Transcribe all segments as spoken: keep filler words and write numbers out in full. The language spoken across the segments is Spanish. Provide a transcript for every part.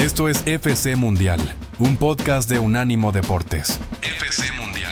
Esto es F C Mundial, un podcast de Unánimo Deportes. F C Mundial.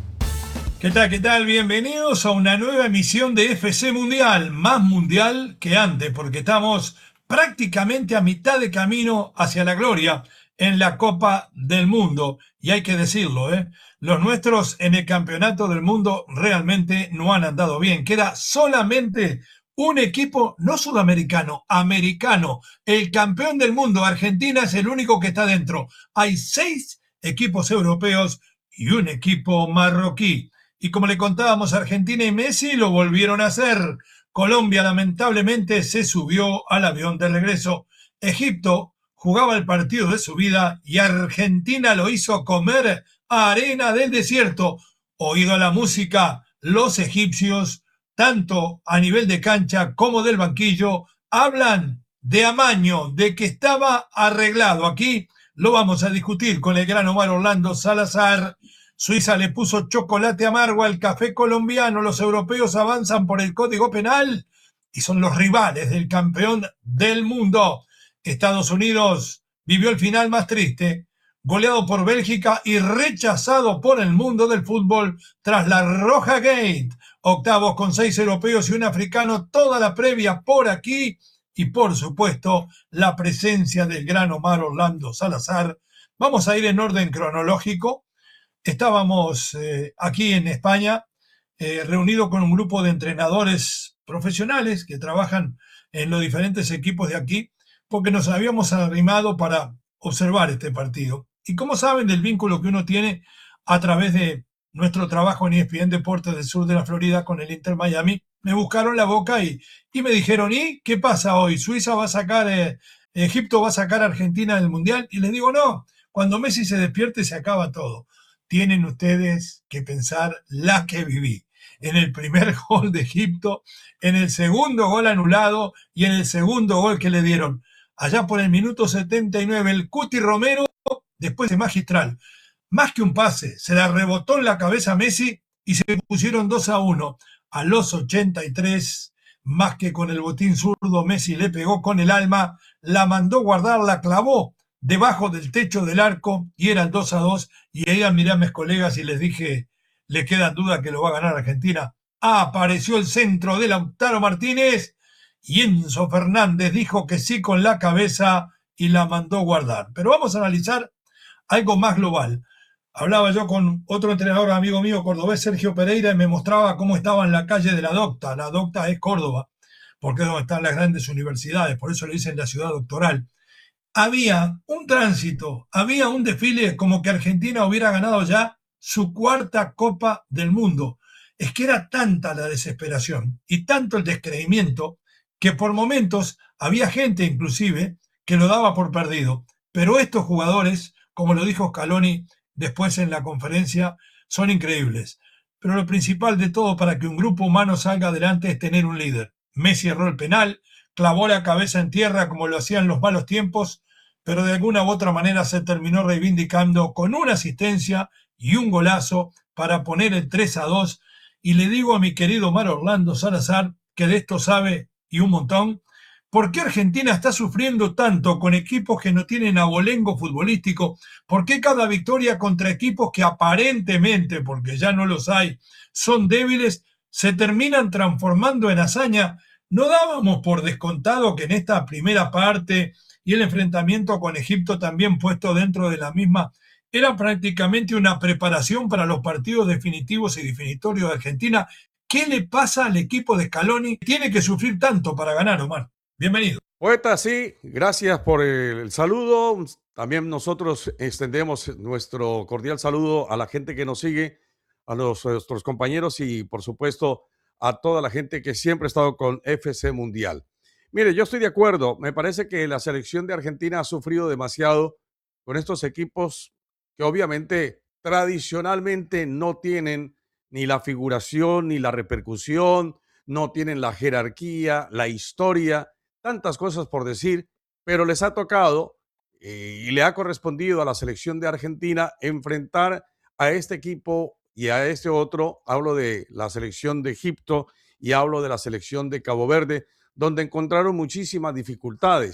¿Qué tal? ¿Qué tal? Bienvenidos a una nueva emisión de F C Mundial, más mundial que antes, porque estamos prácticamente a mitad de camino hacia la gloria en la Copa del Mundo. Y hay que decirlo, ¿eh? Los nuestros en el Campeonato del Mundo realmente no han andado bien. Queda solamente un equipo no sudamericano, americano. El campeón del mundo, Argentina, es el único que está dentro. Hay seis equipos europeos y un equipo marroquí. Y como le contábamos, Argentina y Messi lo volvieron a hacer. Colombia lamentablemente se subió al avión de regreso. Egipto jugaba el partido de su vida y Argentina lo hizo comer arena del desierto. Oído la música, los egipcios, tanto a nivel de cancha como del banquillo, hablan de amaño, de que estaba arreglado. Aquí lo vamos a discutir con el gran Omar Orlando Salazar. Suiza le puso chocolate amargo al café colombiano. Los europeos avanzan por el código penal y son los rivales del campeón del mundo. Estados Unidos vivió el final más triste, goleado por Bélgica y rechazado por el mundo del fútbol tras la Roja Gate. Octavos con seis europeos y un africano, toda la previa por aquí y por supuesto la presencia del gran Omar Orlando Salazar. Vamos a ir en orden cronológico. Estábamos eh, aquí en España eh, reunidos con un grupo de entrenadores profesionales que trabajan en los diferentes equipos de aquí porque nos habíamos arrimado para observar este partido. Y como saben del vínculo que uno tiene a través de nuestro trabajo en E S P N Deportes del sur de la Florida con el Inter Miami, me buscaron la boca y, y me dijeron, ¿y qué pasa hoy? ¿Suiza va a sacar, eh, Egipto va a sacar a Argentina del Mundial? Y les digo, no, cuando Messi se despierte se acaba todo. Tienen ustedes que pensar la que viví. En el primer gol de Egipto, en el segundo gol anulado y en el segundo gol que le dieron. Allá por el minuto setenta y nueve, el Cuti Romero, después de magistral, más que un pase, se la rebotó en la cabeza a Messi y se pusieron dos a uno. A los ochenta y tres, más que con el botín zurdo, Messi le pegó con el alma, la mandó guardar, la clavó debajo del techo del arco y eran dos a dos. Y ahí miré a mis colegas y les dije, le quedan dudas que lo va a ganar Argentina. Ah, apareció el centro de Lautaro Martínez y Enzo Fernández dijo que sí con la cabeza y la mandó guardar. Pero vamos a analizar algo más global. Hablaba yo con otro entrenador amigo mío cordobés, Sergio Pereira, y me mostraba cómo estaba en la calle de la Docta. La Docta es Córdoba, porque es donde están las grandes universidades, por eso le dicen la ciudad doctoral. Había un tránsito, había un desfile como que Argentina hubiera ganado ya su cuarta Copa del Mundo. Es que era tanta la desesperación y tanto el descreimiento que por momentos había gente inclusive que lo daba por perdido. Pero estos jugadores, como lo dijo Scaloni después en la conferencia, son increíbles. Pero lo principal de todo para que un grupo humano salga adelante es tener un líder. Messi erró el penal, clavó la cabeza en tierra como lo hacían los malos tiempos, pero de alguna u otra manera se terminó reivindicando con una asistencia y un golazo para poner el tres a dos. Y le digo a mi querido Omar Orlando Salazar, que de esto sabe y un montón, ¿por qué Argentina está sufriendo tanto con equipos que no tienen abolengo futbolístico? ¿Por qué cada victoria contra equipos que aparentemente, porque ya no los hay, son débiles, se terminan transformando en hazaña? ¿No dábamos por descontado que en esta primera parte y el enfrentamiento con Egipto también puesto dentro de la misma era prácticamente una preparación para los partidos definitivos y definitorios de Argentina? ¿Qué le pasa al equipo de Scaloni? Tiene que sufrir tanto para ganar, Omar. Bienvenido. Poeta, sí, gracias por el saludo. También nosotros extendemos nuestro cordial saludo a la gente que nos sigue, a los, a nuestros compañeros y, por supuesto, a toda la gente que siempre ha estado con F C Mundial. Mire, yo estoy de acuerdo. Me parece que la selección de Argentina ha sufrido demasiado con estos equipos que obviamente tradicionalmente no tienen ni la figuración ni la repercusión, no tienen la jerarquía, la historia, tantas cosas por decir, pero les ha tocado eh, y le ha correspondido a la selección de Argentina enfrentar a este equipo y a este otro. Hablo de la selección de Egipto y hablo de la selección de Cabo Verde, donde encontraron muchísimas dificultades.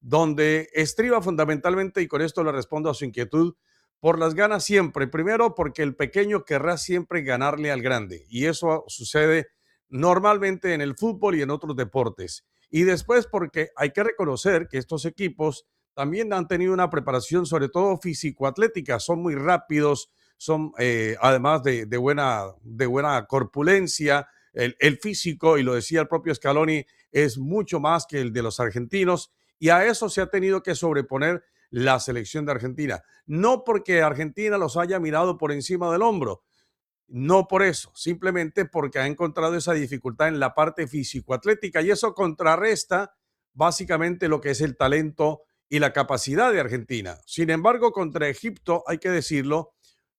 donde estriba fundamentalmente, y con esto le respondo a su inquietud, por las ganas siempre. Primero, porque el pequeño querrá siempre ganarle al grande, y eso sucede normalmente en el fútbol y en otros deportes. Y después, porque hay que reconocer que estos equipos también han tenido una preparación, sobre todo físico-atlética, son muy rápidos, son eh, además de, de, buena, de buena corpulencia, el, el físico, y lo decía el propio Scaloni, es mucho más que el de los argentinos, y a eso se ha tenido que sobreponer la selección de Argentina. No porque Argentina los haya mirado por encima del hombro, no por eso, simplemente porque ha encontrado esa dificultad en la parte físico-atlética, y eso contrarresta básicamente lo que es el talento y la capacidad de Argentina. Sin embargo, contra Egipto, hay que decirlo,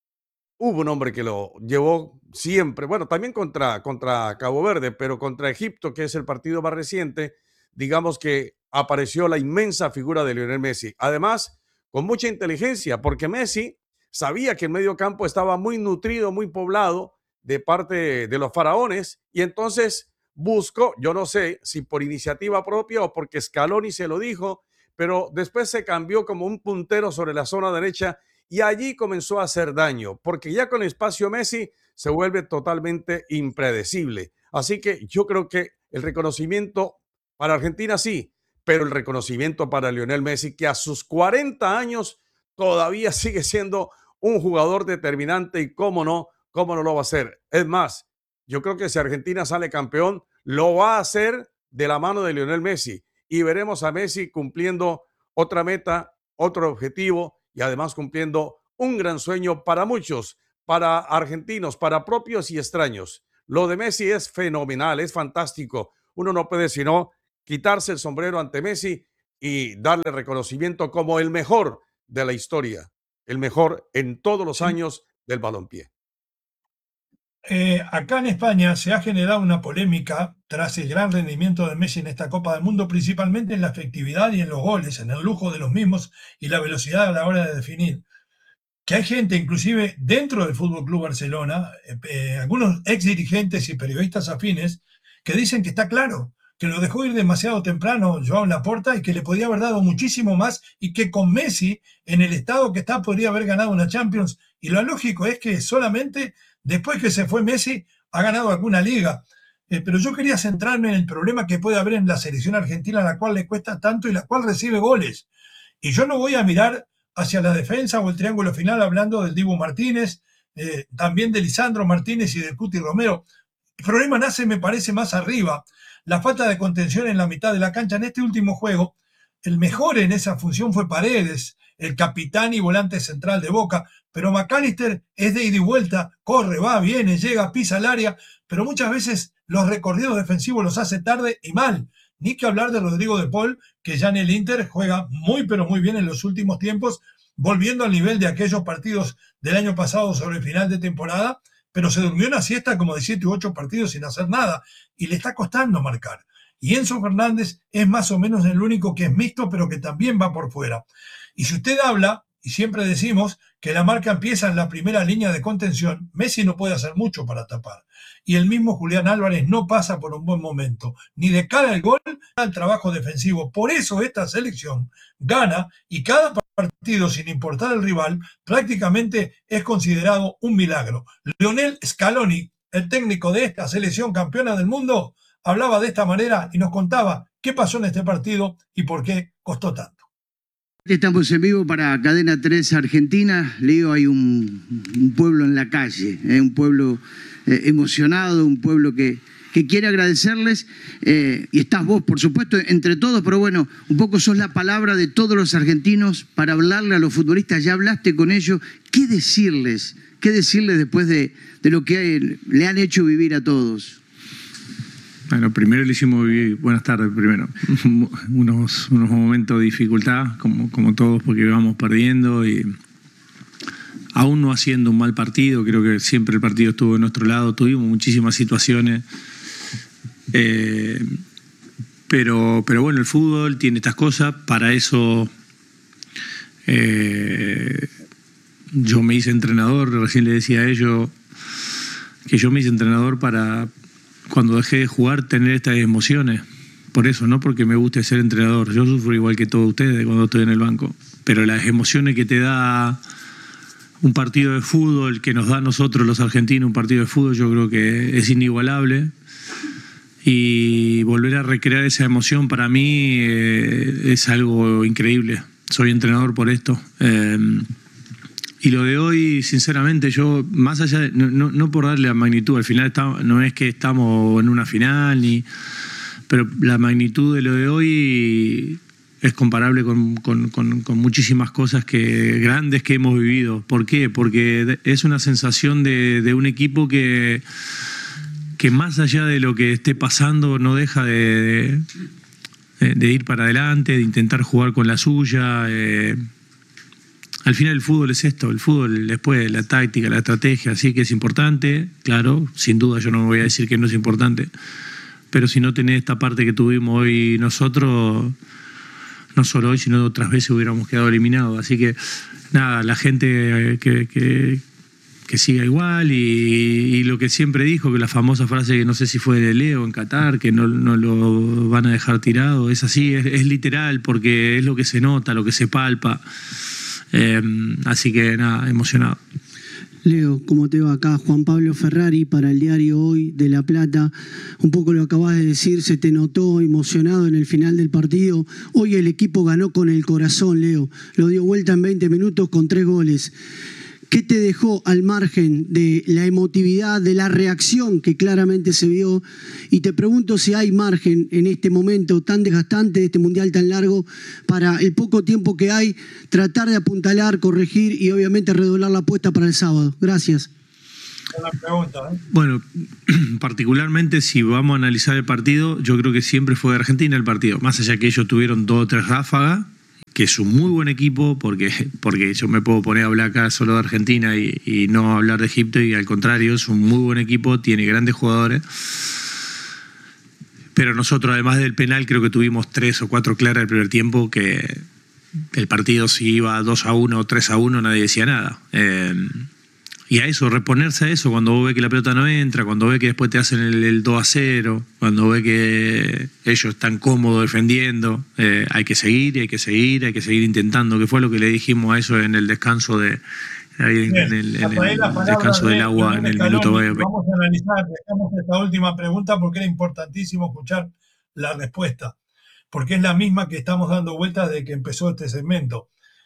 hubo un hombre que lo llevó siempre, bueno, también contra, contra Cabo Verde, pero contra Egipto, que es el partido más reciente, digamos que apareció la inmensa figura de Lionel Messi. Además, con mucha inteligencia, porque Messi sabía que el medio campo estaba muy nutrido, muy poblado de parte de los faraones, y entonces buscó, yo no sé si por iniciativa propia o porque Scaloni se lo dijo, pero después se cambió como un puntero sobre la zona derecha, y allí comenzó a hacer daño, porque ya con el espacio Messi se vuelve totalmente impredecible. Así que yo creo que el reconocimiento para Argentina sí, pero el reconocimiento para Lionel Messi, que a sus cuarenta años todavía sigue siendo un jugador determinante, y cómo no, cómo no lo va a hacer. Es más, yo creo que si Argentina sale campeón, lo va a hacer de la mano de Lionel Messi, y veremos a Messi cumpliendo otra meta, otro objetivo, y además cumpliendo un gran sueño para muchos, para argentinos, para propios y extraños. Lo de Messi es fenomenal, es fantástico. Uno no puede sino quitarse el sombrero ante Messi y darle reconocimiento como el mejor de la historia, el mejor en todos los años del balompié. Eh, acá en España se ha generado una polémica tras el gran rendimiento de Messi en esta Copa del Mundo, principalmente en la efectividad y en los goles, en el lujo de los mismos y la velocidad a la hora de definir. Que hay gente, inclusive dentro del F C Barcelona, eh, eh, algunos ex dirigentes y periodistas afines, que dicen que está claro, que lo dejó ir demasiado temprano Joao Laporta y que le podía haber dado muchísimo más, y que con Messi, en el estado que está, podría haber ganado una Champions. Y lo lógico es que solamente después que se fue Messi ha ganado alguna liga. Eh, pero yo quería centrarme en el problema que puede haber en la selección argentina, a la cual le cuesta tanto y la cual recibe goles. Y yo no voy a mirar hacia la defensa o el triángulo final hablando del Dibu Martínez, eh, también de Lisandro Martínez y del Cuti Romero. El problema nace, me parece, más arriba. La falta de contención en la mitad de la cancha. En este último juego, el mejor en esa función fue Paredes, el capitán y volante central de Boca, pero McAllister es de ida y vuelta, corre, va, viene, llega, pisa el área, pero muchas veces los recorridos defensivos los hace tarde y mal. Ni que hablar de Rodrigo de Paul, que ya en el Inter juega muy pero muy bien en los últimos tiempos, volviendo al nivel de aquellos partidos del año pasado sobre el final de temporada, pero se durmió una siesta como de siete u ocho partidos sin hacer nada, y le está costando marcar. Y Enzo Fernández es más o menos el único que es mixto, pero que también va por fuera. Y si usted habla, y siempre decimos que la marca empieza en la primera línea de contención, Messi no puede hacer mucho para tapar. Y el mismo Julián Álvarez no pasa por un buen momento, ni de cara al gol, al trabajo defensivo. Por eso esta selección gana, y cada partido, sin importar el rival, prácticamente es considerado un milagro. Lionel Scaloni, el técnico de esta selección campeona del mundo, hablaba de esta manera y nos contaba qué pasó en este partido y por qué costó tanto. Estamos en vivo para Cadena tres Argentina. Leo, hay un, un pueblo en la calle, ¿eh? un pueblo eh, emocionado, un pueblo que, que quiere agradecerles. Eh, y estás vos, por supuesto, entre todos, pero bueno, un poco sos la palabra de todos los argentinos para hablarle a los futbolistas. Ya hablaste con ellos. ¿Qué decirles? ¿Qué decirles después de, de lo que le han hecho vivir a todos? Bueno, primero le hicimos vivir, buenas tardes primero, unos, unos momentos de dificultad, como, como todos, porque íbamos perdiendo y aún no haciendo un mal partido. Creo que siempre el partido estuvo de nuestro lado, tuvimos muchísimas situaciones, eh, pero, pero bueno, el fútbol tiene estas cosas. Para eso eh, yo me hice entrenador. Recién le decía a ellos que yo me hice entrenador para, cuando dejé de jugar, tener estas emociones, por eso, no porque me guste ser entrenador. Yo sufro igual que todos ustedes cuando estoy en el banco. Pero las emociones que te da un partido de fútbol, que nos da a nosotros los argentinos un partido de fútbol, yo creo que es inigualable. Y volver a recrear esa emoción para mí eh, es algo increíble. Soy entrenador por esto. Eh, y lo de hoy, sinceramente, yo, más allá de, no, no, no por darle la magnitud, al final está, no es que estamos en una final, ni, pero la magnitud de lo de hoy es comparable con, con, con, con muchísimas cosas que, grandes que hemos vivido. ¿Por qué? Porque es una sensación de, de un equipo que, que más allá de lo que esté pasando no deja de, de, de ir para adelante, de intentar jugar con la suya. Eh, al final el fútbol es esto, el fútbol después la táctica, la estrategia, sí que es importante, claro, sin duda yo no me voy a decir que no es importante, pero si no tenés esta parte que tuvimos hoy nosotros, no solo hoy, sino otras veces hubiéramos quedado eliminados. Así que nada, la gente que, que, que siga igual y, y lo que siempre dijo, que la famosa frase que no sé si fue de Leo en Qatar, que no, no lo van a dejar tirado, es así, es, es literal, porque es lo que se nota, lo que se palpa. Eh, así que nada, emocionado. Leo, ¿cómo te va? Acá Juan Pablo Ferrari para el diario Hoy de La Plata. Un poco lo acabas de decir, se te notó emocionado en el final del partido. Hoy el equipo ganó con el corazón, Leo. Lo dio vuelta en veinte minutos con tres goles. ¿Qué te dejó al margen de la emotividad, de la reacción que claramente se vio? Y te pregunto si hay margen en este momento tan desgastante, de este mundial tan largo, para el poco tiempo que hay, tratar de apuntalar, corregir y obviamente redoblar la apuesta para el sábado. Gracias. Pregunta, ¿eh? Bueno, particularmente si vamos a analizar el partido, yo creo que siempre fue de Argentina el partido. Más allá que ellos tuvieron dos o tres ráfagas, que es un muy buen equipo, porque, porque yo me puedo poner a hablar acá solo de Argentina y, y no hablar de Egipto, y al contrario, es un muy buen equipo, tiene grandes jugadores. Pero nosotros, además del penal, creo que tuvimos tres o cuatro claras el primer tiempo, que el partido si iba dos a uno o tres a uno nadie decía nada. Eh, y a eso, reponerse a eso, cuando vos ves que la pelota no entra, cuando ves que después te hacen el, el dos a cero, cuando ves que ellos están cómodos defendiendo, eh, hay que seguir, hay que seguir, hay que seguir intentando, que fue lo que le dijimos a eso en el descanso de ahí en, en el, en el descanso del agua en el minuto veinte. Vamos a analizar, dejamos esta última pregunta porque era importantísimo escuchar la respuesta, porque es la misma que estamos dando vueltas desde que empezó este segmento.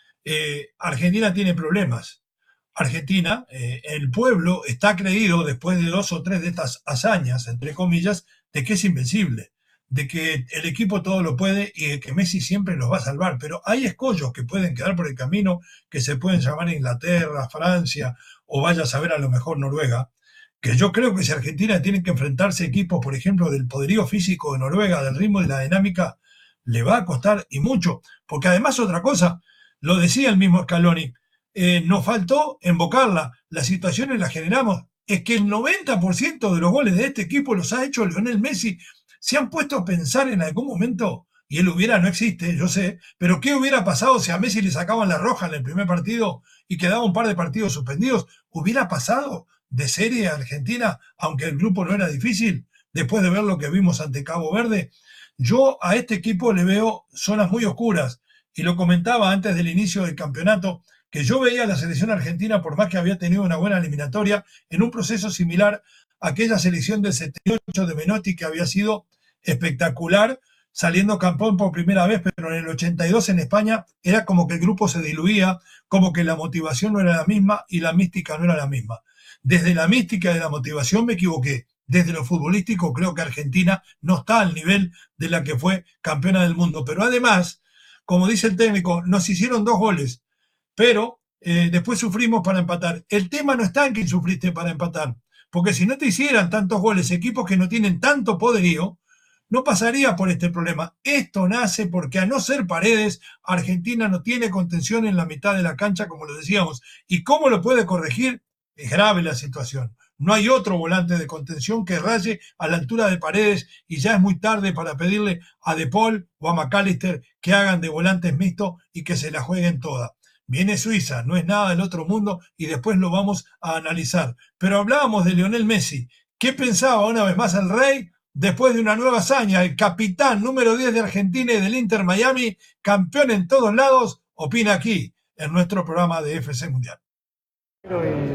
Eh, Argentina tiene problemas. Argentina, eh, el pueblo está creído, después de dos o tres de estas hazañas, entre comillas, de que es invencible, de que el equipo todo lo puede y de que Messi siempre los va a salvar. Pero hay escollos que pueden quedar por el camino, que se pueden llamar Inglaterra, Francia, o vaya a saber a lo mejor Noruega, que yo creo que si Argentina tiene que enfrentarse a equipos, por ejemplo, del poderío físico de Noruega, del ritmo y la dinámica, le va a costar y mucho. Porque además otra cosa, lo decía el mismo Scaloni, Eh, nos faltó invocarla, las situaciones las generamos, es que el noventa por ciento de los goles de este equipo los ha hecho Lionel Messi. ¿Se han puesto a pensar en algún momento? Y él hubiera, no existe, yo sé, pero ¿qué hubiera pasado si a Messi le sacaban la roja en el primer partido y quedaba un par de partidos suspendidos? ¿Hubiera pasado de serie a Argentina, aunque el grupo no era difícil, después de ver lo que vimos ante Cabo Verde? Yo a este equipo le veo zonas muy oscuras, y lo comentaba antes del inicio del campeonato, que yo veía a la selección argentina, por más que había tenido una buena eliminatoria, en un proceso similar a aquella selección del setenta y ocho de Menotti, que había sido espectacular, saliendo campeón por primera vez, pero en el ochenta y dos en España era como que el grupo se diluía, como que la motivación no era la misma y la mística no era la misma. Desde la mística y la motivación me equivoqué. Desde lo futbolístico creo que Argentina no está al nivel de la que fue campeona del mundo. Pero además, como dice el técnico, nos hicieron dos goles, pero eh, después sufrimos para empatar. El tema no está en que sufriste para empatar, porque si no te hicieran tantos goles equipos que no tienen tanto poderío, no pasaría por este problema. Esto nace porque, a no ser Paredes, Argentina no tiene contención en la mitad de la cancha, como lo decíamos. ¿Y cómo lo puede corregir? Es grave la situación. No hay otro volante de contención que raye a la altura de Paredes, y ya es muy tarde para pedirle a De Paul o a McAllister que hagan de volantes mixtos y que se la jueguen toda. Viene Suiza, no es nada del otro mundo, y después lo vamos a analizar. Pero hablábamos de Lionel Messi. ¿Qué pensaba una vez más el rey? después de una nueva hazaña, el capitán número diez de Argentina y del Inter Miami, campeón en todos lados, opina aquí, en nuestro programa de F C Mundial. Y,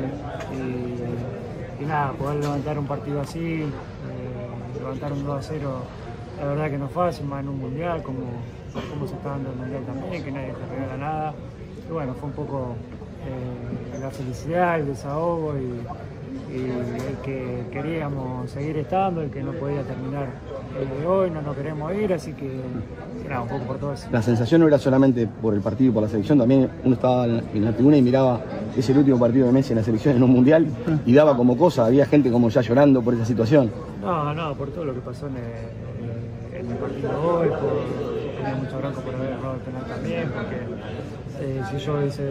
y, y nada, poder levantar un partido así, eh, levantar un dos a cero, la verdad que no es fácil, más en un mundial, como, como se está dando el mundial también, que nadie te regala nada. Y bueno, fue un poco eh, la felicidad, el desahogo y, y el que queríamos seguir estando, el que no podía terminar eh, hoy, no nos queremos ir, así que nada, un poco por todo eso. La sensación no era solamente por el partido y por la selección, también uno estaba en la tribuna y miraba, es el último partido de Messi en la selección en un mundial y daba como cosa, había gente como ya llorando por esa situación. No, no, por todo lo que pasó en el, en el partido de hoy, por, tenía mucho bronco por haber errado el penal también, porque eh, si yo hubiese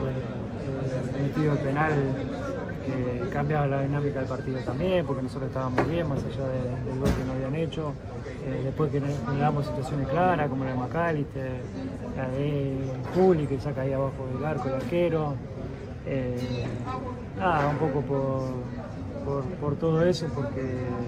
eh, metido el penal, eh, cambiaba la dinámica del partido también, porque nosotros estábamos bien, más allá de, del gol que nos habían hecho. Eh, después que generamos situaciones claras, como la de McAllister, la de Juli, que saca ahí abajo del arco el arquero. Eh, nada, un poco por, por, por todo eso, porque,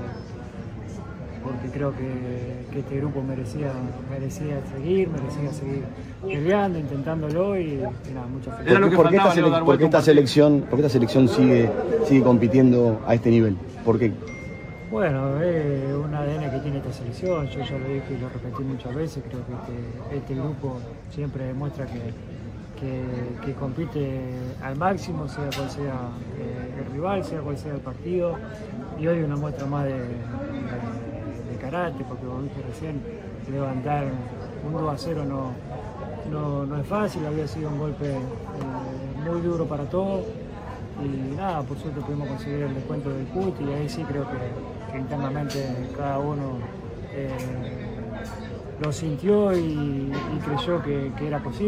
porque creo que, que este grupo merecía, merecía seguir, merecía seguir peleando, intentándolo y, y nada, mucha felicidad. ¿Por, ¿por, qué esta, sele ¿por qué esta selección, por qué esta selección sigue, sigue compitiendo a este nivel? ¿Por qué? Bueno, es un A D N que tiene esta selección, yo ya lo dije y lo repetí muchas veces, creo que este, este grupo siempre demuestra que, que, que compite al máximo, sea cual sea eh, el rival, sea cual sea el partido, y hoy una muestra más de, de, de carácter, porque como dije recién, levantar un dos a cero no, no, no es fácil, había sido un golpe eh, muy duro para todos. Y nada, por suerte pudimos conseguir el descuento del C U T y ahí sí creo que, que internamente cada uno eh, lo sintió y, y creyó que, que era posible.